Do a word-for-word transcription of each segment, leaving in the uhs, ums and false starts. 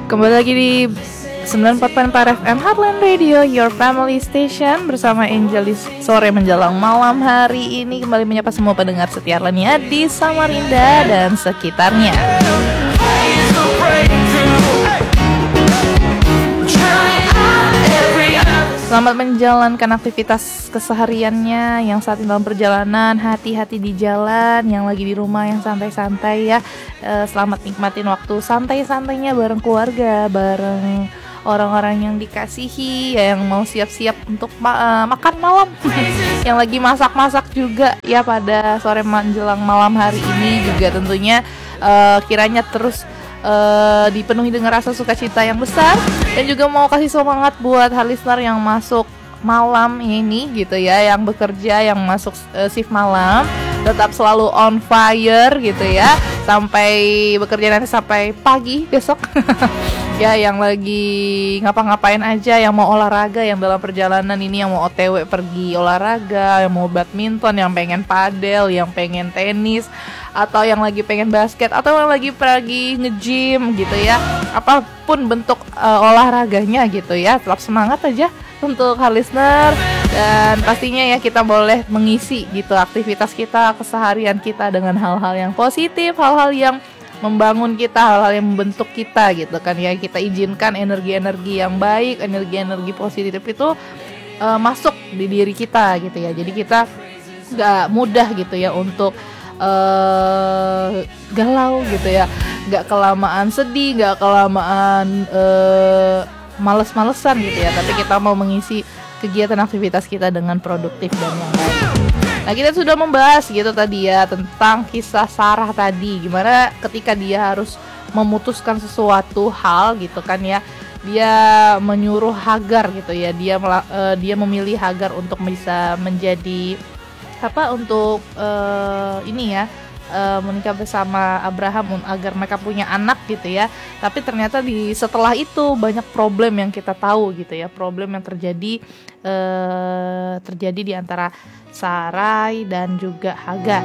Kembali lagi di sembilan puluh empat koma empat F M Heartland Radio, your family station, bersama Angel di sore menjelang malam hari ini. Kembali menyapa semua pendengar setia lainnya di Samarinda dan sekitarnya. Selamat menjalankan aktivitas kesehariannya yang saat ini dalam perjalanan. Hati-hati di jalan, yang lagi di rumah yang santai-santai ya. e, Selamat nikmatin waktu santai-santainya bareng keluarga, bareng orang-orang yang dikasihi ya, yang mau siap-siap untuk ma- uh, makan malam. Yang lagi masak-masak juga ya pada sore menjelang malam hari ini juga tentunya uh, kiranya terus Uh, dipenuhi dengan rasa sukacita yang besar. Dan juga mau kasih semangat buat hard listener yang masuk malam ini gitu ya, yang bekerja, yang masuk uh, shift malam, tetap selalu on fire gitu ya, sampai bekerja nanti sampai pagi besok. Ya, yang lagi ngapa-ngapain aja, yang mau olahraga, yang dalam perjalanan ini, yang mau O T W pergi olahraga, yang mau badminton, yang pengen padel, yang pengen tenis, atau yang lagi pengen basket, atau yang lagi pergi nge-gym gitu ya. Apapun bentuk uh, olahraganya gitu ya, tetap semangat aja untuk hard listener. Dan pastinya ya kita boleh mengisi gitu aktivitas kita, keseharian kita dengan hal-hal yang positif, hal-hal yang membangun kita, hal-hal yang membentuk kita gitu kan ya. Kita izinkan energi-energi yang baik, energi-energi positif itu uh, masuk di diri kita gitu ya. Jadi kita gak mudah gitu ya untuk uh, galau gitu ya, gak kelamaan sedih, gak kelamaan uh, males-malesan gitu ya. Tapi kita mau mengisi kegiatan aktivitas kita dengan produktif dan yang baik. Nah, kita sudah membahas gitu tadi ya tentang kisah Sarah tadi, gimana ketika dia harus memutuskan sesuatu hal gitu kan ya, dia menyuruh Hagar gitu ya, dia uh, dia memilih Hagar untuk bisa menjadi apa untuk uh, ini ya uh, menikah bersama Abraham agar mereka punya anak gitu ya. Tapi ternyata di setelah itu banyak problem yang kita tahu gitu ya, problem yang terjadi uh, terjadi di antara Sarai dan juga Hagar.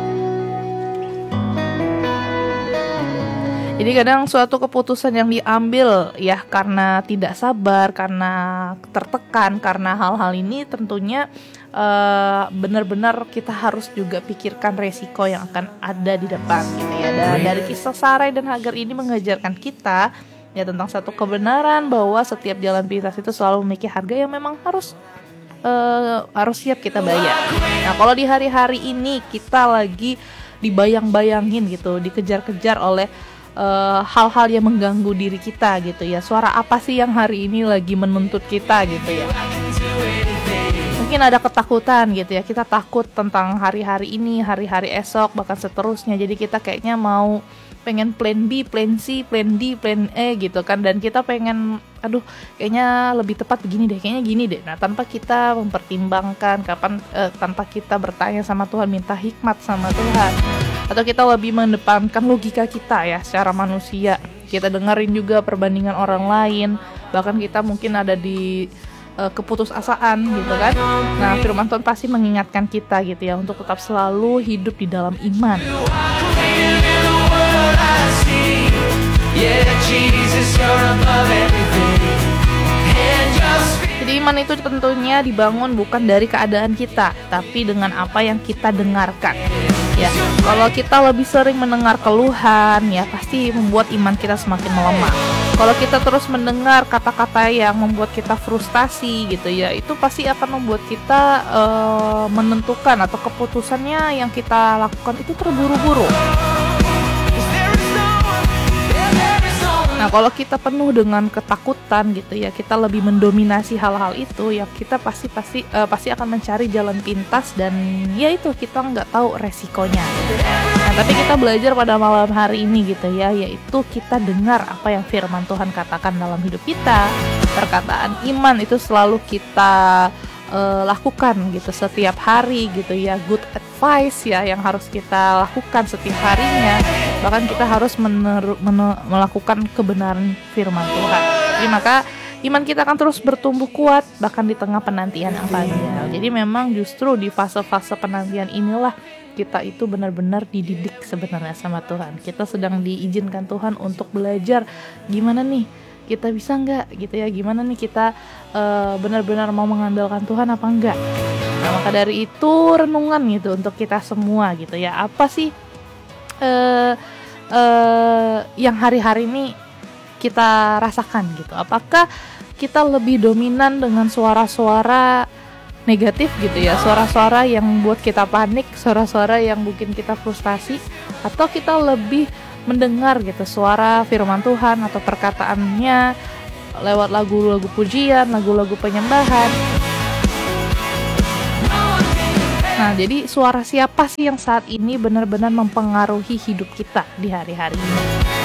Jadi kadang suatu keputusan yang diambil ya karena tidak sabar, karena tertekan, karena hal-hal ini tentunya uh, benar-benar kita harus juga pikirkan resiko yang akan ada di depan gitu ya. Dan dari kisah Sarai dan Hagar ini mengajarkan kita ya tentang satu kebenaran bahwa setiap jalan pintas itu selalu memiliki harga yang memang harus Uh, harus siap kita bayar. Nah, kalau di hari-hari ini kita lagi dibayang-bayangin gitu, dikejar-kejar oleh uh, hal-hal yang mengganggu diri kita gitu ya. Suara apa sih yang hari ini lagi menuntut kita gitu ya? Mungkin ada ketakutan gitu ya. Kita takut tentang hari-hari ini, hari-hari esok, bahkan seterusnya. Jadi kita kayaknya mau pengen plan B, plan C, plan D, plan E gitu kan. Dan kita pengen, aduh kayaknya lebih tepat begini deh, kayaknya gini deh. Nah, tanpa kita mempertimbangkan kapan, eh, tanpa kita bertanya sama Tuhan, minta hikmat sama Tuhan, atau kita lebih mendepankan logika kita ya secara manusia. Kita dengerin juga perbandingan orang lain, bahkan kita mungkin ada di uh, keputusasaan gitu kan. Nah, firman Tuhan pasti mengingatkan kita gitu ya untuk tetap selalu hidup di dalam iman. Jadi iman itu tentunya dibangun bukan dari keadaan kita, tapi dengan apa yang kita dengarkan. Ya, kalau kita lebih sering mendengar keluhan, ya pasti membuat iman kita semakin melemah. Kalau kita terus mendengar kata-kata yang membuat kita frustasi gitu ya, itu pasti akan membuat kita uh, menentukan atau keputusannya yang kita lakukan itu terburu-buru. Nah, kalau kita penuh dengan ketakutan gitu ya, kita lebih mendominasi hal-hal itu, ya kita pasti pasti uh, pasti akan mencari jalan pintas dan ya itu kita nggak tahu resikonya. Nah, tapi kita belajar pada malam hari ini gitu ya, yaitu kita dengar apa yang firman Tuhan katakan dalam hidup kita. Perkataan iman itu selalu kita uh, lakukan gitu setiap hari gitu ya, good advice ya yang harus kita lakukan setiap harinya. Bahkan kita harus mener- men- melakukan kebenaran firman Tuhan. Jadi maka iman kita akan terus bertumbuh kuat bahkan di tengah penantian yang panjang. Jadi memang justru di fase-fase penantian inilah kita itu benar-benar dididik sebenarnya sama Tuhan. Kita sedang diizinkan Tuhan untuk belajar gimana nih kita bisa nggak gitu ya, gimana nih kita uh, benar-benar mau mengandalkan Tuhan apa enggak. Nah maka dari itu renungan gitu untuk kita semua gitu ya, apa sih uh, uh, yang hari-hari ini kita rasakan gitu, apakah kita lebih dominan dengan suara-suara negatif gitu ya, suara-suara yang buat kita panik, suara-suara yang bikin kita frustasi, atau kita lebih mendengar gitu suara firman Tuhan atau perkataannya lewat lagu-lagu pujian, lagu-lagu penyembahan. Nah, jadi suara siapa sih yang saat ini benar-benar mempengaruhi hidup kita di hari-hari ini?